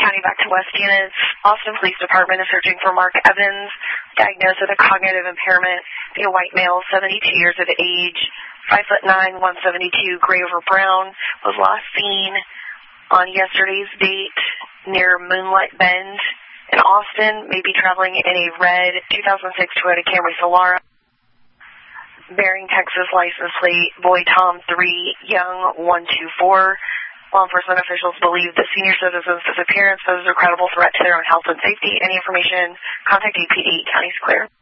County, back to West units. Austin Police Department is searching for Mark Evans, diagnosed with a cognitive impairment, a white male, 72 years of age, 5'9", 172, gray over brown, was last seen on yesterday's date near Moonlight Bend in Austin, may be traveling in a red 2006 Toyota Camry Solara, bearing Texas license plate, Boy Tom 3, Young 124. Law enforcement officials believe the senior citizen's disappearance poses a credible threat to their own health and safety. Any information, contact APD. County's clear.